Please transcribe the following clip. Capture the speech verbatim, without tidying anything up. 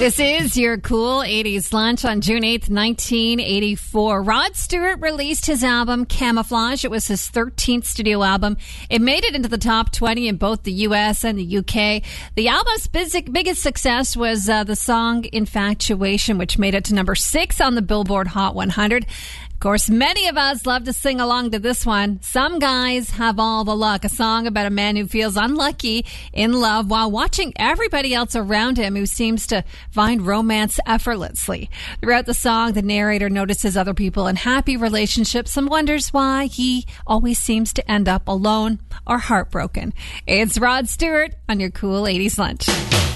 This is your cool eighties lunch on June eighth, nineteen eighty-four. Rod Stewart released his album Camouflage. It was his thirteenth studio album. It made it into the top twenty in both the U S and the U K. The album's biggest success was uh, the song Infatuation, which made it to number six on the Billboard Hot one hundred. Of course, many of us love to sing along to this one. Some Guys Have All the Luck, a song about a man who feels unlucky in love while watching everybody else around him who seems to find romance effortlessly. Throughout the song, the narrator notices other people in happy relationships and wonders why he always seems to end up alone or heartbroken. It's Rod Stewart on your Cool eighties Lunch.